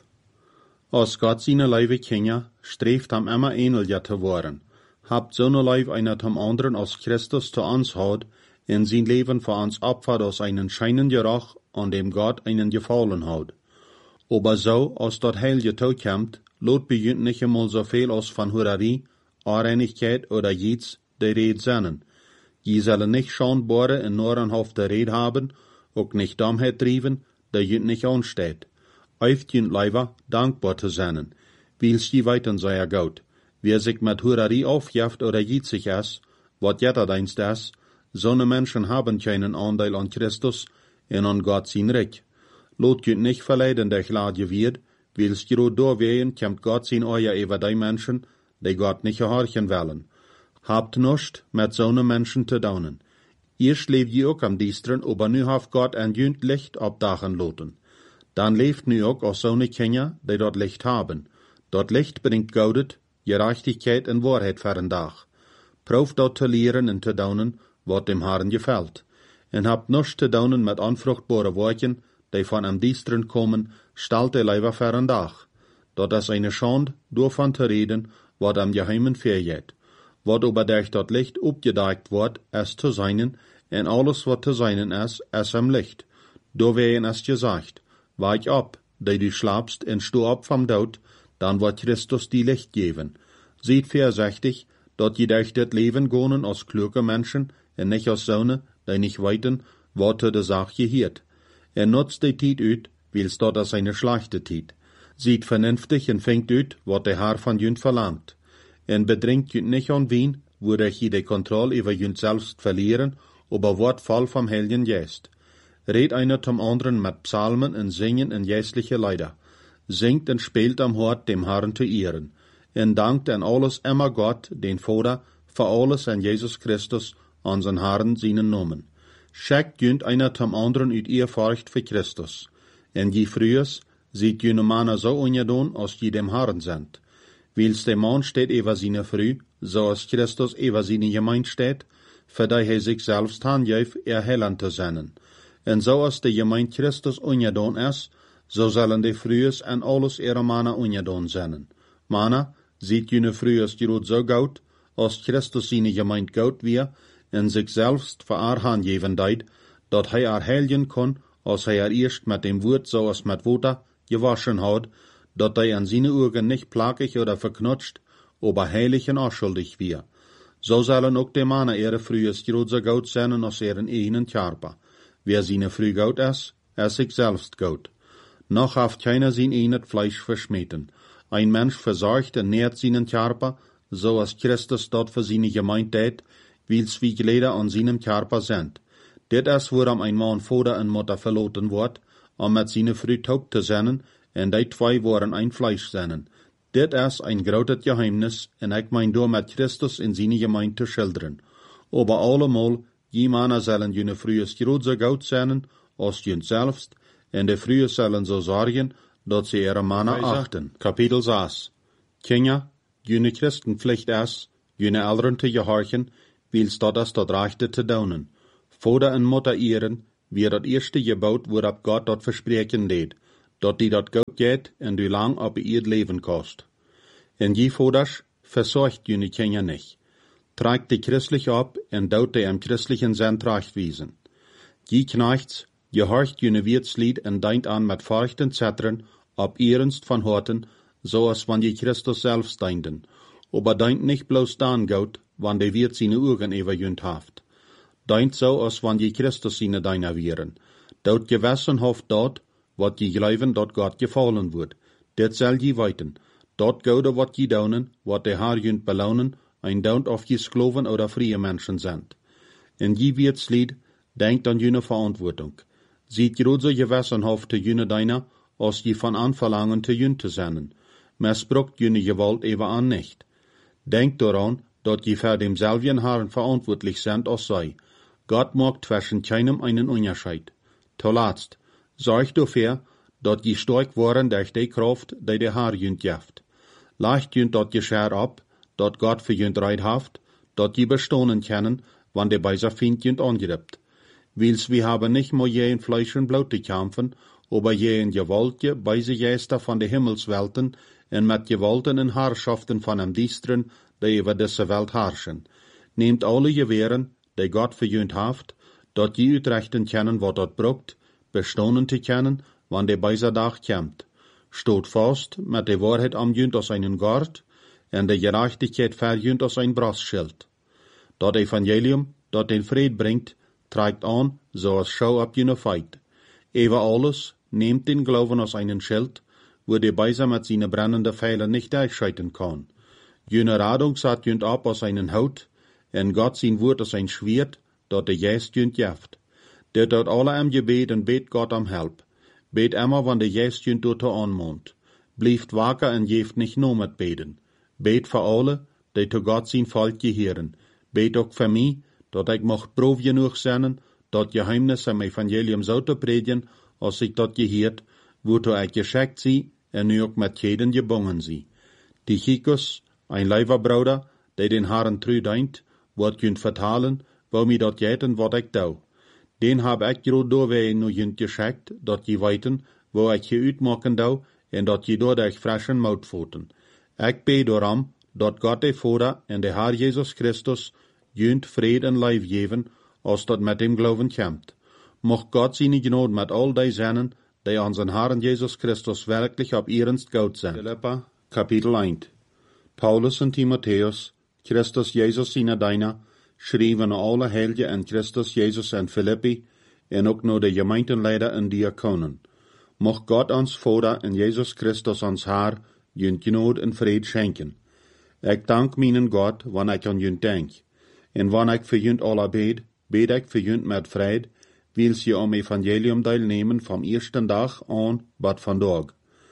Als Gott seine Leibe Kinder, streeft am immer ähnlicher zu worden. Habt so ne Leib einer zum anderen als Christus zu uns hat, in sein Leben für uns opfert aus einen scheinen Geruch, an dem Gott einen gefallen hat. Aber so, als dort Heilige Tod kommt, lot begünt nicht einmal so viel aus von Hurerie, Unreinigkeit oder Jids, die Red sennen. Je sollen nicht schonbare in Norenhafte Red haben, auch nicht Dummheit trieben, der jünt nicht ansteht. Euft jünt leider dankbar zu sennen, wils je weiten sei er gut. Wer sich mit Hurerie aufjaft oder jid sich es, wat jetter deinst es, so ne Menschen haben keinen Anteil an Christus en an Gott sein Recht. Lot jünt nicht verleiden, der Glade wird, wils je durchwehen, kommt Gott sein euer über die Menschen, die Gott nicht gehorchen wollen. Habt nicht mit so ne Menschen zu daunen. Erst lebt je auch am Diestren, aber nu haft Gott ein jünt Licht abdachen loten. Dann lebt nu auch aus so ne Kinder, die dort Licht haben. Dort Licht bringt Gaudet, Gerechtigkeit en Wahrheit für den Tag. Proft dort zu lehren en zu daunen, wat dem Herrn gefällt. En habt nichts zu daunen mit anfruchtbare Worten, die von am Diestren kommen, stellt der Leiber für den Tag. Dort ist eine Schande, davon zu reden, wat am Geheimen vergeht. Wat aber durch dort Licht abgedeckt wird, es zu seinen, en alles wat zu seinen ist, es am Licht. Da werden es gesagt, weich ab, die du schlafst, en stu ab vom Tod, dann wird Christus die Licht geben. Seht vorsichtig, dort je durch das Leben gehen als kluge Menschen, en nicht als Söhne, die nicht weiten, wat de Sache hiert. Er nutzt die Tijd uit, wils dort als eine schlechte Tijd. Sieht vernünftig en fängt uit, wat der Herr von jünt verlangt. En bedringt jünt nicht an Wien, wodurch je die Kontrolle über jünt selbst verlieren, aber wird voll vom Heiligen Geist. Red einer zum anderen mit Psalmen en Singen en geistliche Lieder. Singt en spielt am Hort dem Herrn zu ehren. En dankt en alles immer Gott, den Vater, für alles en Jesus Christus, unseren Herrn seinen Namen. Schickt jünt einer zum anderen ut ihr Furcht für Christus. En je frühes, sieht jüne Männer so ungedon, als je dem Herrn sind. Wils der Mann steht über seine Früh, so als Christus über seine Gemeinde steht, für die er sich selbst handjäft, erhellen zu sein. En so als die Gemeinde Christus ungedon ist, so sollen die Frühes en alles ihre Männer ungedon sein. Männer, sieht jüne Frühes gerot so gut, als Christus seine Gemeinde gut wir, en sich selbst für er handjeven deit, dat hij er helgen kon, als hij er erst mit dem Wort so als mit Wasser gewaschen hat, dat hij an seine Augen nicht plagig oder verknutscht, aber heilig und unschuldig wir. So sollen auch die Männer ihre Frühes gerot so gut sein als ihren eigenen Körper. Wer seine Früh gut ist, er sich selbst gut. Noch haft keiner sein eigenes Fleisch verschmähten. Ein Mensch versorgt und nährt seinen Körper, so als Christus dort für seine Gemeinde tät, wils wie Glieder an seinem Körper sind. Dit ist, woran ein Mann Vater und Mutter verloten wird, um mit seine Früh taub zu sein, und die zwei waren ein Fleisch sein. Dit ist ein großes Geheimnis, und ich mein nur mit Christus in seine Gemeinde zu schildern. Aber allemal, die Männer sollen jene Frühes groß so gut sein, als jünt selbst, und die Frühes sollen so sorgen, dass sie ihre Männer achten. Kapitel sechs. Kinder, jene Christenpflicht ist, jene Eltern zu gehorchen, wils dort ist dort Rechte zu daunen. Vader en Mutter ehren, wie dat eerste gebouwd waarop God dat verspreken deed, dat die dat goed geht en du lang op ihr leven kost. En die vaders verzorgt jullie kindje nicht. Tragt die christlich op en dout die am christlichen Sinn trachtwiesen. Die knechts, gehorcht jullie Wirtslied en deint an met feuchten Zettern, ob ernst von Horten, so als wann die Christus selbst deinden. Aber deint nicht bloß dann gut, wann der Wirt seine Augen überjünd haft. Deint so, als wann die Christus seine deiner wären. Dort gewissen hofft dort, wat die glauben, dort Gott gefallen wird. Det soll je weiten. Dort goude wat je daunen, wat der Herr jünd belohnen, ein daunt of je Skloven oder frie Menschen sind. In je Wirtslied, denkt an jene Verantwortung. Sieht große Gewissenhaft te jene deiner, als je von anverlangen te jün te sennen. Missbrucht jene Gewalt eben an nicht. Denkt daran, dat je für demselben Herrn verantwortlich sind als sei. Gott macht zwischen keinem einen Unterschied. Zuletzt, sorgt dafür, dat je stark waren durch die Kraft, die der Herr jünd jaft. Leicht jünd dat Geschirr ab, dat Gott für jünd reit haft, dat je bestohnen können, wann der bei Find jünd angreift. Wils wir haben nicht mehr je in Fleisch und Blut zu kämpfen, aber je in Gewaltje bei se Geister von de Himmelswelten en met Gewalten en Herrschaften von am Diestren, die über diese Welt herrschen. Nehmt alle Gewehren, die Gott verjünt haft, dat je uitrechten kennen, wat dat brucht, bestohnen te kennen, wann der beiser Dag kämmt. Stoot vast, met de Wahrheit am jünt aus einen Gord, en de Gerechtigkeit verjünt aus ein Brastschild. Dat Evangelium, dat den Fried bringt, trägt an, so als Schau ab jene Feit. Ewe alles, nehmt den Glauben aus einen Schild, wo der Beiser mit seinen brennenden Pfeilen nicht durchscheiten kann. Jene Radung sat jünt ab aus einen Haut, en Gott sein Wort aus ein Schwert, dat der Geist jünt jaft. Der dort alle am Gebet en bet Gott am Help. Bet immer, wann der Geist jünt dort anmond. Blieft wacker en jeft nicht nur mit beten. Bet für alle, die zu Gott sein Volk gehören. Bet auch für mich, dat ich mocht prof genug sein, dat Geheimnis am Evangelium so te predigen, als ich dat gehört, wozu ich geschickt sie, en nu ook met jeden gebungen sie. Tychicus, ein Leiberbruder, der den Herrn treu deint, wat kunt vertalen, wo mi dat jeten wat ich dau. Den hab ich grod doorwee nu jünt geschickt, dat je weiten, wo ich je uitmaken dau, en dat je door durch frischen Mautpfoten. Ich bete darum, dat Gott de Vater en de Herr Jesus Christus jünt Fried en Leib geven, als dat met dem Glauben kämmt. Mocht Gott seine Gnade mit all die seinen, die an zijn Herrn Jesus Christus wirklich op ernst gut sind. Philippa, Kapitel eins. Paulus en Timotheus, Christus Jesus seine Deiner, schreven alle Heiligen en Christus Jesus en Philippi, en ook naar de gemeentenleider en diakonen. Mocht Gott ons Vater en Jesus Christus ons Herr, jünt Gnade en Fried schenken. Ik dank meinen Gott, wanneer ik aan jünt denk. En wanneer ik voor jünt alle bid, bid ik voor jünt met Fried, wils je am Evangelium deelnemen vom eersten dag aan bat vandaag.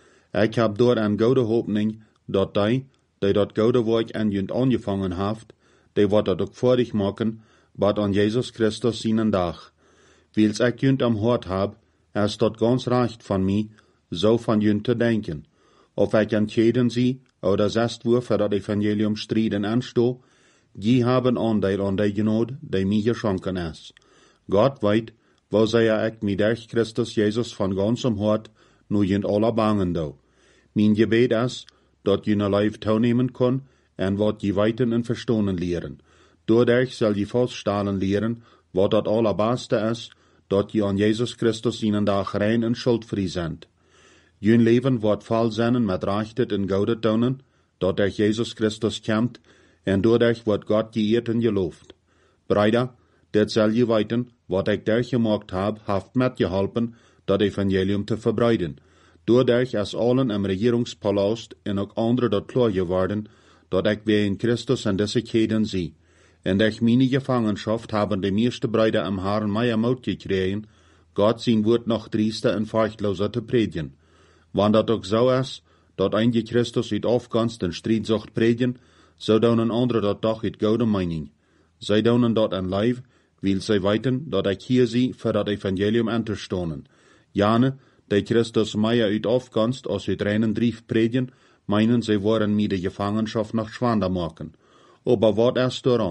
Ik heb door een goede hoopning, dat die, die dat goede werk aan jünt angefangen haft, die wat dat ook voordig maken, bat aan Jesus Christus seinen dag. Wils ik jünt am hart heb, is dat ganz recht van mij, zo van jünt te denken. Of ik entscheiden zie, oder zest wo voor dat Evangelium strijden ansto, die hebben aandeel aan die genade, die mij geschonken is. Gott weet, wo sei ik mij durch Christus Jesus van ganzem hart, nu jünt alle bangen dau. Mijn gebet is, dat je lijf toenemen kon, en wat je weten en verstonen leren. Doordat zal je vaststellen leren, wat dat allerbeste is, dat je aan Jesus Christus seinen dag rein en schuldvrij zijn. Je leven wordt vol zijn met rechtet en goede tonen, dat durch Jesus Christus komt, en doordat wordt God geëerd en geloofd. Brüder, dit zal je weten, wat ik durchgemaakt heb, heeft met geholpen, dat Evangelium te verbreiden. Doordat is allen im Regierungspalast en ook anderen dat klar geworden, dat ik weer in Christus en deze Keden zie. En durch meine Gefangenschaft haben die meeste Brüder am Herrn mehr Mut gekregen, Gott sein Wort noch driester en furchtloser te predigen. Wann dat ook zo is, dat ein je Christus uit afganst en strijd zocht predigen, so doen andere dat toch uit goede mening. Zij doen dat en lijf, wil zij weten dat ik hier zie voor dat Evangelium aan te stonen. Jane, die Christus meer uit afganst als uit reinen drief predigen, meinen zij worden mij de Gefangenschaft noch schwander maken. Aber wat is daran?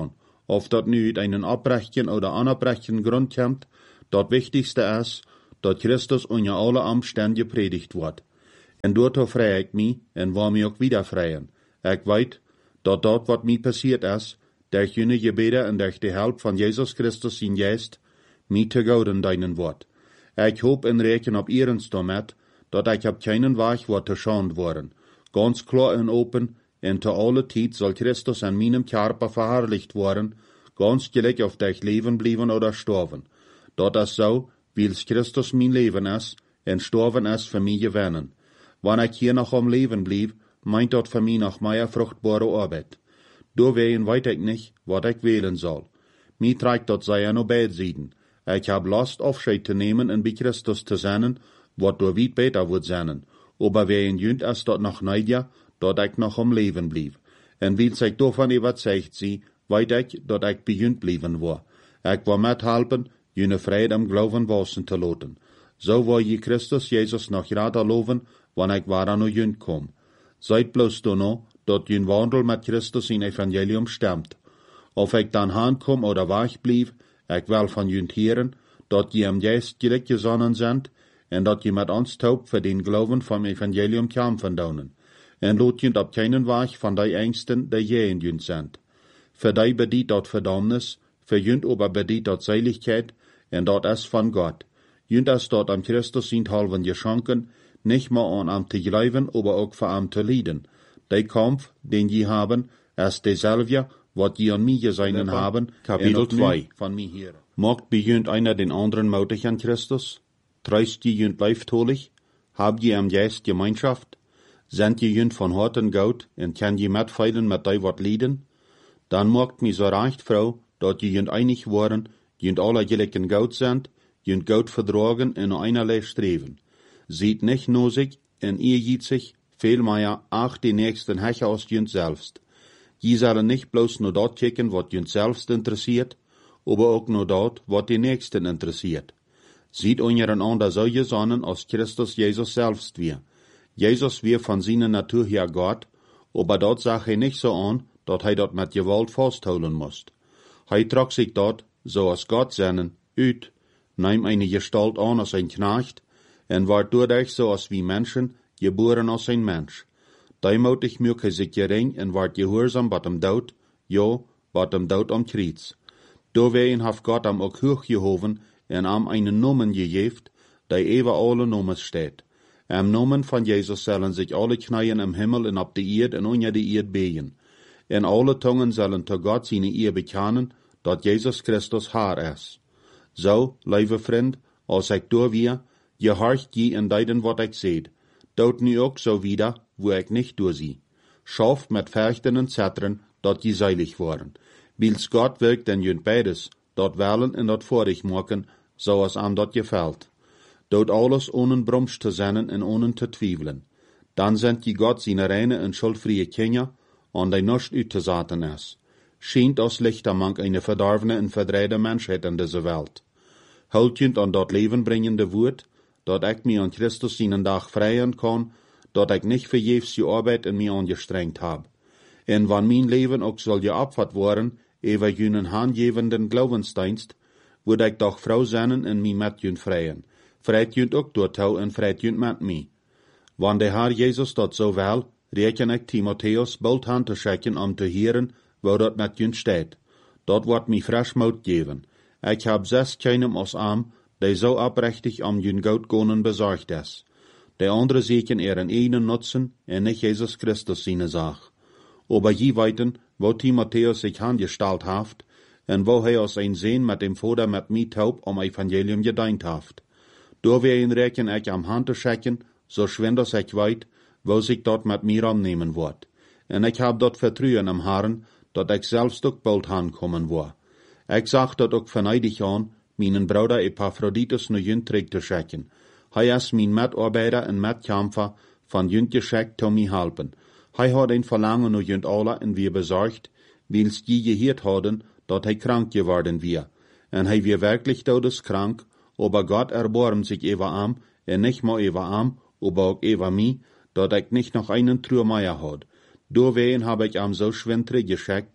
Of dat nu uit einen abbrechen oder anabrechen Grund kommt, dat wichtigste ist, dat Christus unter alle Umstände gepredigt wird. En daartoe vrij ik mij en wil mij ook wieder vrijen. Ik weet dat dat wat mij passiert is, durch jene gebeden en durch de help van Jezus Christus in Geest, mij te gouden dienen wordt. Ik hoop en reken op ihrens damit, dat ik op keinen Weg wordt te schand worden. Ganz klar en open, en te alle tijd zal Christus in meinem Körper verherrlicht worden, ganz gleich auf dich leben blieben oder sterben. Dat is zo, wils Christus mijn leven is, en sterven is voor mij gewinnen. Wanneer ik hier nog om leven blieb, meint dat voor mij nog meer vruchtbare arbeid. Doorwegen weet ik niet, wat ik wählen zal. Mij trekt dat zij aan beide zijden. Ik heb lust afscheid te nemen en bij Christus te zijn, wat door weit beter wordt zijn. Aber wegen jünt is dat nog niet, dat ik nog om leven blieb. En wils ik daarvan überzeugt zie, weet ik dat ik bij jünt blijven wil. Ik wil methelpen, jene vrede am Glauben wassen te laten. Zo wil je Christus Jezus nog graag loven, wanneer ik waar aan jünt kom. Zijt bloos dan dat jün wandel met Christus in evangelium stemt. Of ik dan aankom oder weg blieb, ik wil van jünt heren, dat je hem juist gelijk gezonnen zijn, en dat je met ons taub voor den Glauben vom evangelium kämpfen daunen. En laat jünt op keinen weg van die engsten, die je in jünt zijn. Für die bedient dat Verdammnis, für jünt aber bedient dat Seiligkeit, en dat is van Gott. Jünt is dat am Christus sind halven geschenken, nicht mal an am te gleiben, aber auch für am te lieden. Der Kampf, den je haben, ist derselbe, wat je an mir geseinen haben, Kapitel zwei von mir hier. Macht bei jünt einer den anderen mutig an Christus? Treust je jünt leiftolig? Habt je am Geist Gemeinschaft? Sind je jünt von harten Gaut, en kann je mitfeilen mit die wat lieden? Dann macht mi so recht, Frau, dat je jünt einig waren, jünt alle gelijken Gaut sind, jünt Gaut verdragen en einerlei streven. Sieht nicht nur sich, en ihr jiet sich, vielmehr auch die nächsten Hecher aus jünt selbst. Je sollen nicht bloß nur dort kicken, wat jünt selbst interessiert, aber auch nur dort, wat die Nächsten interessiert. Sieht untereinander so gesonnen, als Christus Jesus selbst wir. Jesus wir von seiner Natur her Gott, aber dort sag er nicht so an, dat hij dat met Gewalt vasthouden moest. Hij trok sich dort, so als Gott seinen, uit, nahm eine Gestalt an als ein Knecht, en ward dadurch so als wie Menschen, geboren als ein Mensch. Daimutig mög hij sich gering en ward gehorsam bat hem dood, ja, bat hem dood am Kreuz. Doorwegen heeft Gott am ook hooggehoven en am einen Nomen gegeven, die über alle Nomen steht. Am Nomen van Jezus zullen sich alle Knieën im Himmel en op de Erde en onder de Erde begen. En alle Tungen zullen te God seine Eer bekennen, dat Jezus Christus Herr is. Zo, lieve vriend, als ik door weer, je horcht je in deiden wat ik zeid. Dood nu ook zo wieder, wo ik nicht doorzie. Schaft met Fechten en Zetteren, dat je seilig worden. Wils Gott wirkt en jünt beides, dat wellen en dat vorig maken, zoals aan dat gefällt. Dood alles ohne Brumsch te zijn en ohne te twijfelen. Dan zendt je God zijn reine en schuldvrije Kinder, an die nicht uitgezaten is. Schient als lichtermank eine verdorvene en verdreide Menschheit in deze Welt. Hult jünt an dat levenbringende woord, dat ik mij aan Christus seinen dag vrijen kan, dat ik nicht vergeefs je arbeid in mij angestrengt heb. En wann mijn leven ook zal geopfert worden, over jünen handgevenden Glaubensdienst, word ik doch vrouw zijn en mij met jünt vrijen. Vreit jünt ook door touw en vreit jünt met mij. Wann de Herr Jesus dat zo wel, reken ik Timotheus bald aan te schicken om te heren, wo dat met jünt steht. Dat wordt mij fresh moed geven. Ik heb zes keinem als arm, die zo oprechtig om jünt goudgonen bezorgd is. De andere zieken er een einen nutzen en nicht Jesus Christus seine Sach. Aber je weiten, wo Timotheus sich angestalt haft, en wo hij als een Sehn met dem Vater met mij taub om Evangelium gedient haft. Doorwegen reken ik am hand te schicken, so schwind als ik weet, wo sich dort mit mir annehmen wird. En ik heb dat vertrouwen am Herrn, dat ik zelfs ook bald aankommen word. Ik zag dat ook venijdig aan, mijn broeder Epaphroditus naar jünt terug te schicken. Hij is mijn metarbeider en metkämpfer van jünt geschickt om mij helpen. Hij had een verlangen naar jünt alle en wir bezorgd, wils die geheerd hadden, dat hij krank geworden weer. En hij weer wirklich todeskrank, aber Gott erbarmt sich über am, en nicht mal über am, aber auch über mich, dat ik nicht noch einen Trührmeier had. Doorwegen habe ich am so schwintrig geschickt,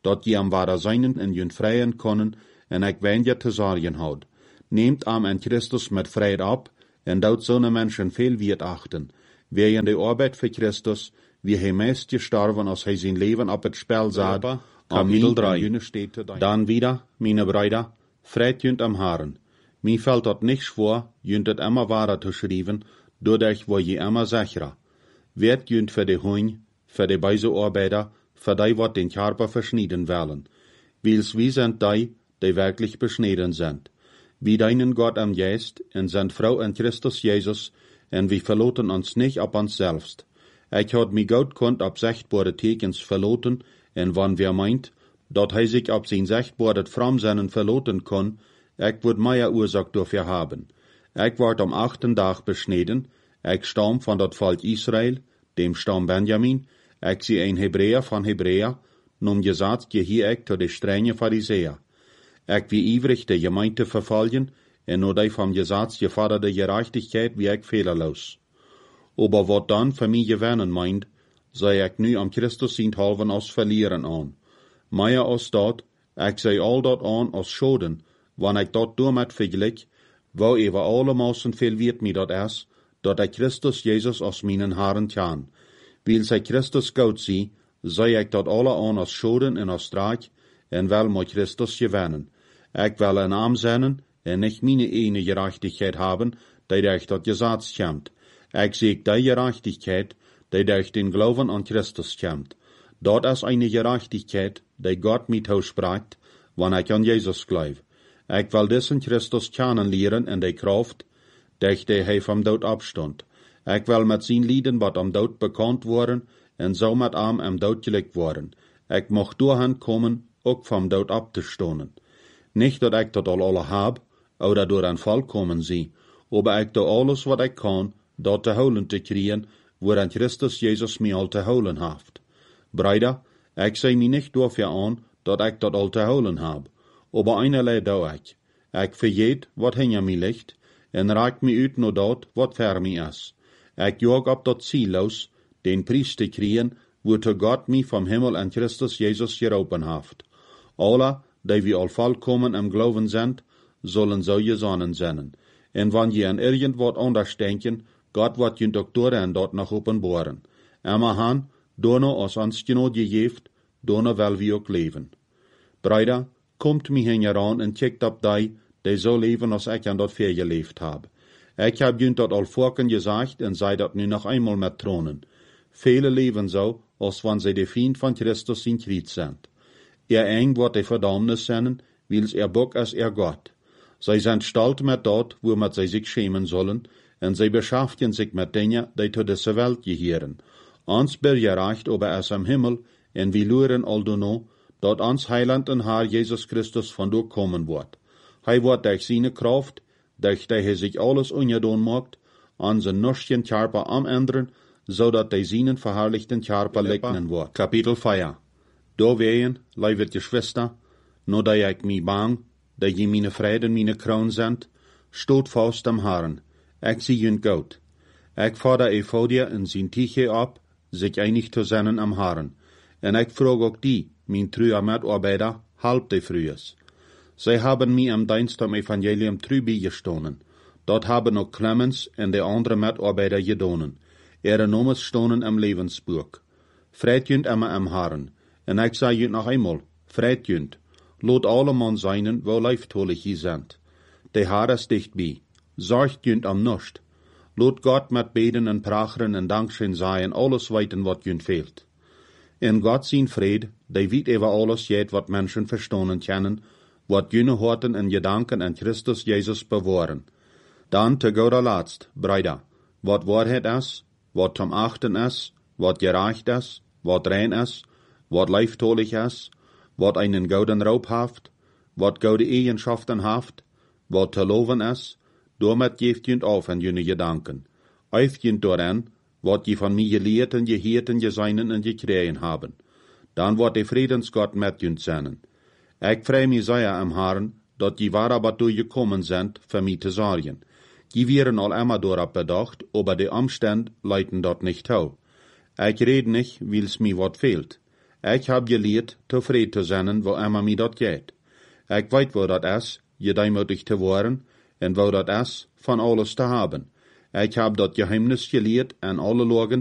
dat je am ware zijnen en jun vrijen konnen, en ik wen je te zorgen houd. Neemt am en Christus met vrijheid op, en dout zo'n mensen veel wiert achten. Wie in de arbeid voor Christus, wie hij meest gestorven als hij zijn leven op het spel zat, kapitel drie. Dan wieder, meine Brüder, vreit junt am Haaren. Mir fällt dat nichts vor, junt het immer wahrer zu schreiben, doordat wo je immer sicherer. Werd junt für de Hoin, für de beise Arbeiter, für die wat den Körper verschnieden werden. Wils wie sind die, die wirklich beschnitten sind. Wie deinen Gott am Geist, en sind Frau in Christus Jesus, en wie verloten uns nicht ab uns selbst. Ich had mi Gott konnt ab sichtbare Tekens verloten, en wann wer meint, dat hij sich ab sein sichtbare Framsennen verloten kon, ich würd meier Ursache dafür haben. Ich ward am achten Tag beschneden, ich stamm von dat Volk Israel, dem Stamm Benjamin, ich sie ein Hebräer von Hebräer, num gesagt, gehier ich zu de strenge Pharisäer. Ich wie ivrig de Gemeinde verfallen, en nur die vom Gesetz geforderte Gerechtigkeit wie ich fehlerlos. Aber wat dann für mich gewinnen meint, sei ich nu am Christus sind halven als verlieren an. Meier als dat, ich sei all dat an als Schoden, wann ich dat damit vergleich, wo über alle Maßen viel wird mir dat es, dat ich Christus Jesus als meinen Herrn kann. Weil sei Christus Gott sie, sei ich dat alle an als Schoden en als Streich, en wel mit Christus gewinnen. Ich will een Arm zijn, en nicht meine eine Gerechtigkeit haben, die durch dat Gesetz kommt. Ich sehe die Gerechtigkeit, die durch den Glauben an Christus kommt. Dort ist eine Gerechtigkeit, die Gott mit ausspricht, wann ich an Jesus glaube. Ich will diesen Christus kennenlernen in der Kraft, durch die er vom Tod abstund. Ich will mit seinen Lieden, wat am Tod bekannt worden, en so mit ihm am Tod gelegt worden. Ich mocht durchhand kommen, auch vom Tod abzustonen. Nicht, dat ich dat al alle hab, oder door een vollkommen zie, aber ich doe alles wat ich kann, dat te holen te kriegen, woran Christus Jesus mij al te holen haft. Brüder, ich sei mi nicht dafür an, dat ich dat al te holen hab, aber einerlei doe ich. Ich vergeet wat hinter mi ligt, en raak mi uit no dat wat ver mi is. Ich jag op dat Ziel los, den Preis te kriegen, wozu Gott mi vom Himmel an Christus Jesus geroepen haft. Alle, die wir al vollkommen im Glauben sind, sollen so gesonnen sein. En wann je an irgendwas anders denken, Gott wird je Doktoren dort noch openbaren. Emma han, dono als ons genot gegeeft, dono wel wir ook leven. Brüder, kommt mi hin heran en checkt op die, die so leven als ich an dat ver geleefd heb. Ich hab junt dat al vorken gesagt en sei dat nu noch einmal met tronen. Viele leven so, als wann sie de Feind von Christus in Krieg sind. Er eng wordt de Verdammnis zijn, wils er bock als er Gott. Zij zijn stolz met dat, wo met zij zich schämen sollen, en zij beschäftigen sich met dingen, die tot deze Welt gehören. Ons bergereicht aber es am Himmel, en wir luren aldono, dat ons Heiland en Herr Jesus Christus von dort kommen wird. Hij wordt durch seine Kraft, durch die hij sich alles ungedaan macht, an zijn nüchtern Körper am ändern, zodat hij seinen verherrlichten Körper legnen wird. Kapitel vier. Da wehen, lieve Geschwister, no da ich mi bang, da je meine Frieden meine Kroon sind, stoot vast am Herrn. Ich zie jün Gott. Ich fordere Ephodia in sein Tieche ab, sich einig zu sein am Herrn. En ich frage auch die, mein trüer Mitarbeiter, halb de frühes. Sie haben mir am Dienst am Evangelium trü beigestonen. Dort haben auch Clemens en de andere Mitarbeiter gedonen. Ihre Nomen stonen am Lebensbuch. Freit jünt immer am Herrn. En ik zei je nog eenmaal, vreit junt, laat alle man zijn, wo leiftolig je sind. De Haar is dichtbij, zorgt junt am nust. Laat Gott met beden en pracheren en dankschen zijn, alles weten wat junt fehlt. En God zijn vrede, die weet over alles jet wat mensen verstonen kennen, wat junne horten en gedanken en Christus Jezus bewahren. Dan te goder laatst, Brüder, wat waarheid is, wat zum achten is, wat gerecht is, wat rein is, wat leiftolig is, wat einen gouden Raub haft, wat goude Eigenschaften haft, wat te loven is, damit geeft junt auf en junne gedanken. Auf junt doorheen, wat je van mij geleerd en geheerd en gezeinen en gekregen haben. Dan wordt de Friedensgott met junt zijn. Ik vrij mij zeer am Herrn, dat je waar aber durchgekommen sind, für mij te zorgen. Die wären al immer dorab bedacht, aber die Umstände leiten dort nicht hau. Ich red nicht, weil's mir wat fehlt. Ik heb geleerd tevreden te zijn, wo immer mij dat gaat. Ik weet wo dat is, gedijmoedig te worden, en wo dat is, van alles te hebben. Ik heb dat geheimnis geleerd en alle Logen